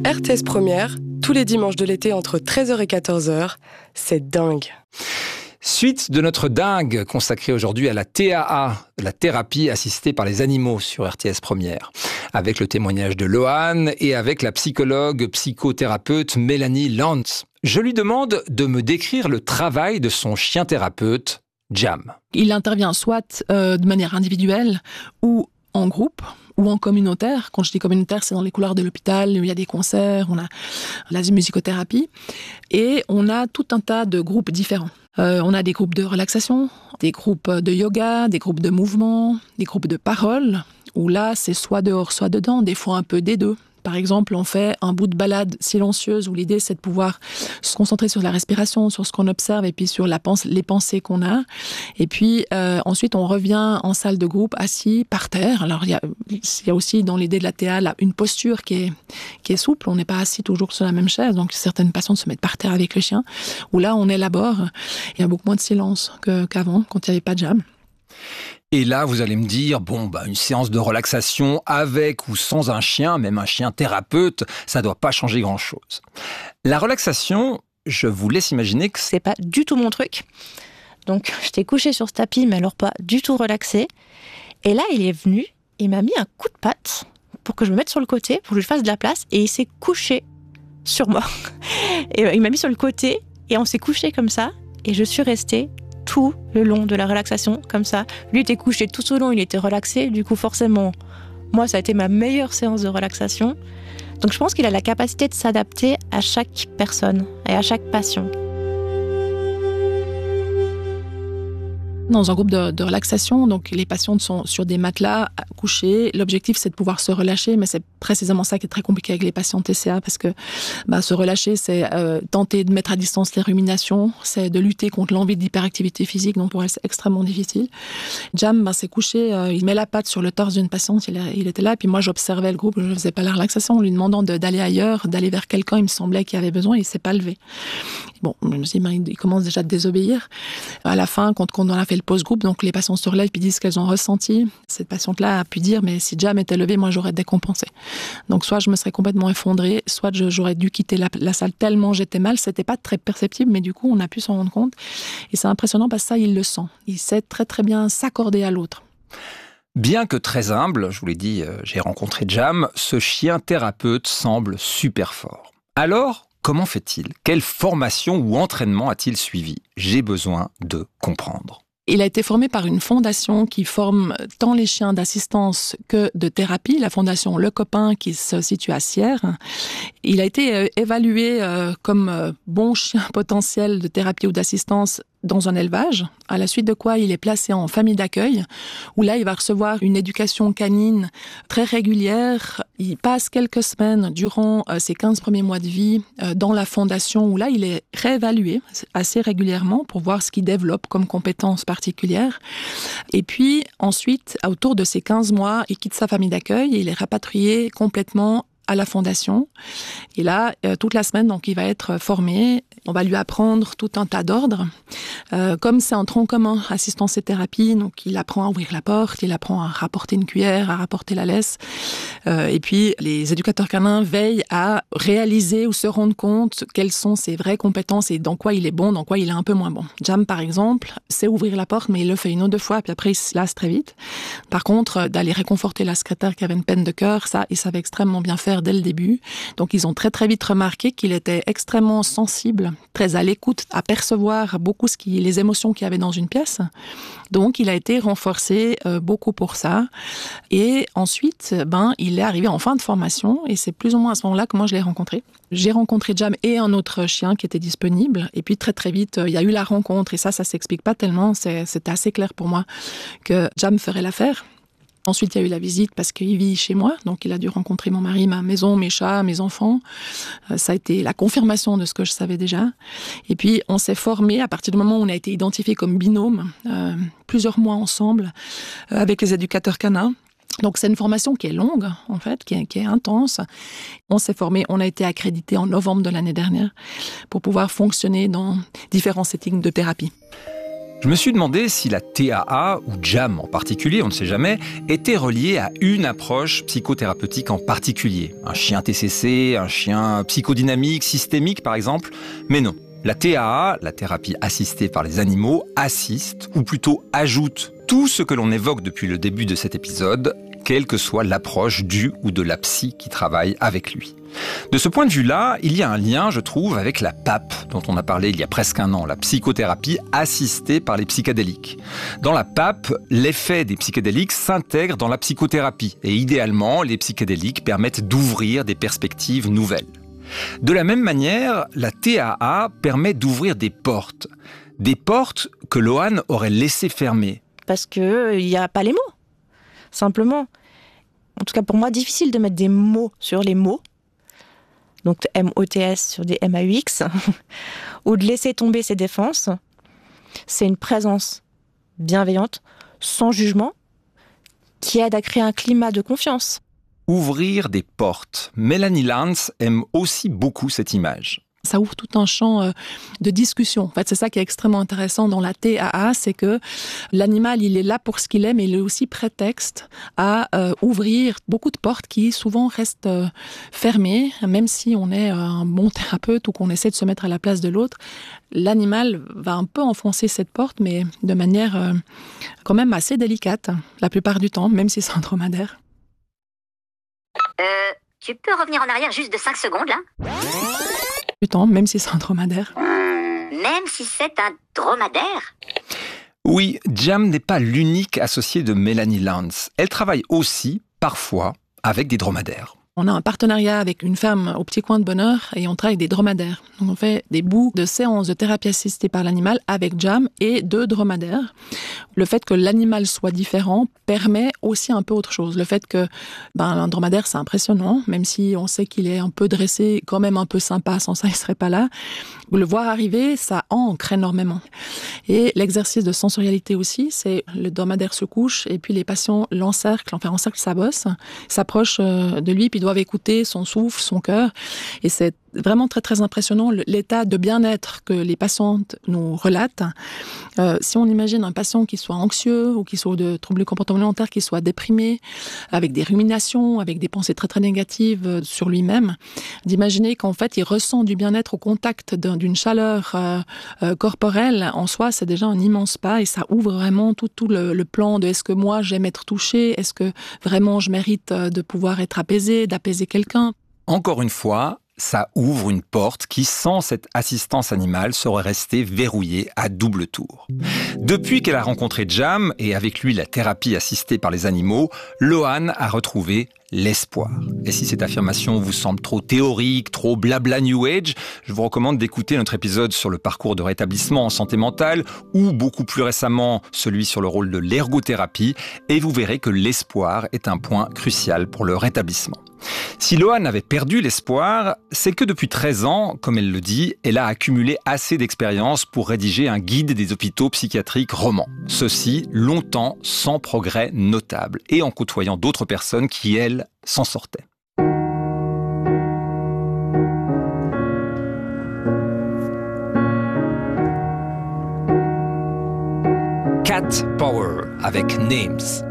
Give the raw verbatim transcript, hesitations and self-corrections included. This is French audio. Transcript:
R T S Première, tous les dimanches de l'été entre treize heures et quatorze heures, c'est dingue. Suite de notre dingue consacrée aujourd'hui à la T A A, la thérapie assistée par les animaux sur R T S Première, avec le témoignage de Lohan et avec la psychologue psychothérapeute Mélanie Lantz. Je lui demande de me décrire le travail de son chien thérapeute, Jam. Il intervient soit euh, de manière individuelle ou en groupe ou en communautaire. Quand je dis communautaire, c'est dans les couloirs de l'hôpital, où il y a des concerts, on a la musicothérapie. Et on a tout un tas de groupes différents. Euh, on a des groupes de relaxation, des groupes de yoga, des groupes de mouvement, des groupes de parole, où là, c'est soit dehors, soit dedans, des fois un peu des deux. Par exemple, on fait un bout de balade silencieuse où l'idée, c'est de pouvoir se concentrer sur la respiration, sur ce qu'on observe et puis sur la pense- les pensées qu'on a. Et puis, euh, ensuite, on revient en salle de groupe, assis, par terre. Alors, il y a, il y a aussi, dans l'idée de la T A, là, une posture qui est, qui est souple. On n'est pas assis toujours sur la même chaise. Donc, certaines patients se mettent par terre avec le chien. Où là, on élabore. Il y a beaucoup moins de silence que, qu'avant, quand il n'y avait pas de Jam. Et là, vous allez me dire, bon, bah, une séance de relaxation avec ou sans un chien, même un chien thérapeute, ça doit pas changer grand-chose. La relaxation, je vous laisse imaginer que c'est pas du tout mon truc. Donc, j'étais couchée sur ce tapis, mais alors pas du tout relaxée. Et là, il est venu, il m'a mis un coup de patte pour que je me mette sur le côté, pour que je lui fasse de la place, et il s'est couché sur moi. Et il m'a mis sur le côté, et on s'est couché comme ça, et je suis restée tout le long de la relaxation, comme ça. Lui était couché tout au long, il était relaxé. Du coup, forcément, moi, ça a été ma meilleure séance de relaxation. Donc, je pense qu'il a la capacité de s'adapter à chaque personne et à chaque patient. Dans un groupe de, de relaxation, donc les patientes sont sur des matelas couchés. L'objectif, c'est de pouvoir se relâcher, mais c'est précisément ça qui est très compliqué avec les patients T C A, parce que bah, se relâcher, c'est euh, tenter de mettre à distance les ruminations, c'est de lutter contre l'envie d'hyperactivité physique, donc pour elle, c'est extrêmement difficile. Jam, bah, s'est couché, euh, il met la patte sur le torse d'une patiente, il, a, il était là, puis moi, j'observais le groupe, je ne faisais pas la relaxation, en lui demandant de, d'aller ailleurs, d'aller vers quelqu'un, il me semblait qu'il avait besoin, il ne s'est pas levé. Bon, je me suis dit, bah, il commence déjà à désobéir. À la fin, quand, quand on a fait le pause-groupe, donc les patients se relèvent et disent ce qu'elles ont ressenti. Cette patiente-là a pu dire, mais si Jam était levée, moi j'aurais décompensé. Donc soit je me serais complètement effondrée, soit je, j'aurais dû quitter la, la salle tellement j'étais mal. C'était pas très perceptible, mais du coup on a pu s'en rendre compte. Et c'est impressionnant parce que ça, il le sent. Il sait très très bien s'accorder à l'autre. Bien que très humble, je vous l'ai dit, euh, j'ai rencontré Jam, ce chien thérapeute semble super fort. Alors, comment fait-il ? Quelle formation ou entraînement a-t-il suivi ? J'ai besoin de comprendre. Il a été formé par une fondation qui forme tant les chiens d'assistance que de thérapie, la fondation Le Copain qui se situe à Sierre. Il a été évalué comme bon chien potentiel de thérapie ou d'assistance dans un élevage, à la suite de quoi il est placé en famille d'accueil, où là, il va recevoir une éducation canine très régulière. Il passe quelques semaines durant euh, ses quinze premiers mois de vie euh, dans la fondation, où là, il est réévalué assez régulièrement pour voir ce qu'il développe comme compétences particulières. Et puis, ensuite, autour de ces quinze mois, il quitte sa famille d'accueil et il est rapatrié complètement à la fondation. Et là, euh, toute la semaine, donc, il va être formé. On va lui apprendre tout un tas d'ordres. Euh, comme c'est un tronc commun, assistance et thérapie, donc il apprend à ouvrir la porte, il apprend à rapporter une cuillère, à rapporter la laisse. Euh, et puis, les éducateurs canins veillent à réaliser ou se rendre compte quelles sont ses vraies compétences et dans quoi il est bon, dans quoi il est un peu moins bon. Jam, par exemple, sait ouvrir la porte, mais il le fait une ou deux fois, puis après, il se lasse très vite. Par contre, d'aller réconforter la secrétaire qui avait une peine de cœur, ça, il savait extrêmement bien faire dès le début. Donc, ils ont très, très vite remarqué qu'il était extrêmement sensible, très à l'écoute, à percevoir beaucoup ce qui, les émotions qu'il y avait dans une pièce. Donc, il a été renforcé euh, beaucoup pour ça. Et ensuite, ben, il est arrivé en fin de formation et c'est plus ou moins à ce moment-là que moi, je l'ai rencontré. J'ai rencontré Jam et un autre chien qui était disponible. Et puis, très, très vite, il y a eu la rencontre. Et ça, ça s'explique pas tellement. C'est, c'était assez clair pour moi que Jam ferait l'affaire. Ensuite, il y a eu la visite parce qu'il vit chez moi. Donc, il a dû rencontrer mon mari, ma maison, mes chats, mes enfants. Euh, ça a été la confirmation de ce que je savais déjà. Et puis, on s'est formé à partir du moment où on a été identifié comme binôme, euh, plusieurs mois ensemble, euh, avec les éducateurs canins. Donc, c'est une formation qui est longue, en fait, qui est, qui est intense. On s'est formé, on a été accrédité en novembre de l'année dernière pour pouvoir fonctionner dans différents settings de thérapie. Je me suis demandé si la T A A, ou Jam en particulier, on ne sait jamais, était reliée à une approche psychothérapeutique en particulier. Un chien T C C, un chien psychodynamique, systémique par exemple. Mais non, la T A A, la thérapie assistée par les animaux, assiste, ou plutôt ajoute, tout ce que l'on évoque depuis le début de cet épisode, quelle que soit l'approche du ou de la psy qui travaille avec lui. De ce point de vue-là, il y a un lien, je trouve, avec la P A P, dont on a parlé il y a presque un an, la psychothérapie assistée par les psychédéliques. Dans la P A P, l'effet des psychédéliques s'intègre dans la psychothérapie, et idéalement, les psychédéliques permettent d'ouvrir des perspectives nouvelles. De la même manière, la T A A permet d'ouvrir des portes, des portes que Loan aurait laissées fermées. Parce qu'il n'y a pas les mots, simplement. En tout cas, pour moi, difficile de mettre des mots sur les mots. Donc M O T S sur des M A U X, ou de laisser tomber ses défenses. C'est une présence bienveillante, sans jugement, qui aide à créer un climat de confiance. Ouvrir des portes. Mélanie Lantz aime aussi beaucoup cette image. Ça ouvre tout un champ de discussion. En fait, c'est ça qui est extrêmement intéressant dans la T A A, c'est que l'animal, il est là pour ce qu'il est, mais il est aussi prétexte à euh, ouvrir beaucoup de portes qui souvent restent euh, fermées, même si on est un bon thérapeute ou qu'on essaie de se mettre à la place de l'autre. L'animal va un peu enfoncer cette porte, mais de manière euh, quand même assez délicate, la plupart du temps, même si c'est un dromadaire. Euh, tu peux revenir en arrière juste de cinq secondes, là ? Du temps, même si c'est un dromadaire. Même si c'est un dromadaire ? Oui, Jam n'est pas l'unique associé de Mélanie Lantz. Elle travaille aussi, parfois, avec des dromadaires. On a un partenariat avec une ferme au Petit Coin de Bonheur et on travaille avec des dromadaires. Donc on fait des bouts de séances de thérapie assistée par l'animal avec Jam et deux dromadaires. Le fait que l'animal soit différent permet aussi un peu autre chose. Le fait que ben, un dromadaire, c'est impressionnant, même si on sait qu'il est un peu dressé, quand même un peu sympa, sans ça il serait pas là. Le voir arriver, ça ancre énormément. Et l'exercice de sensorialité aussi, c'est le dromadaire se couche et puis les patients l'encerclent, enfin encerclent sa bosse, s'approchent de lui puis doivent écouter son souffle, son cœur. Et c'est vraiment très très impressionnant l'état de bien-être que les patientes nous relatent. Euh, si on imagine un patient qui soit anxieux ou qui soit de troubles comportementaux, qui soit déprimé, avec des ruminations, avec des pensées très très négatives sur lui-même, d'imaginer qu'en fait il ressent du bien-être au contact d'une chaleur euh, euh, corporelle, en soi c'est déjà un immense pas et ça ouvre vraiment tout, tout le, le plan de est-ce que moi j'aime être touché, est-ce que vraiment je mérite de pouvoir être apaisé, d'apaiser quelqu'un. Encore une fois, ça ouvre une porte qui, sans cette assistance animale, serait restée verrouillée à double tour. Depuis qu'elle a rencontré Jam, et avec lui la thérapie assistée par les animaux, Loan a retrouvé l'espoir. Et si cette affirmation vous semble trop théorique, trop blabla New Age, je vous recommande d'écouter notre épisode sur le parcours de rétablissement en santé mentale, ou beaucoup plus récemment celui sur le rôle de l'ergothérapie, et vous verrez que l'espoir est un point crucial pour le rétablissement. Si Loan avait perdu l'espoir, c'est que depuis treize ans, comme elle le dit, elle a accumulé assez d'expérience pour rédiger un guide des hôpitaux psychiatriques roman. Ceci longtemps sans progrès notable et en côtoyant d'autres personnes qui, elles, s'en sortaient. Cat Power avec Names.